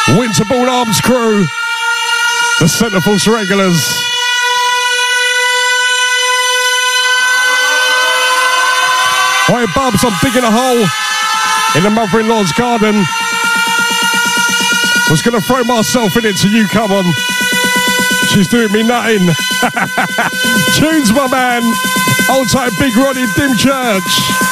Winterbourne Arms crew, the Centreforce regulars. Oi, Bubs, I'm digging a hole in the mother-in-law's garden. Was going to throw myself in it till you come on. She's doing me nutting. Tunes, my man. Old time Big Ronnie Dimchurch.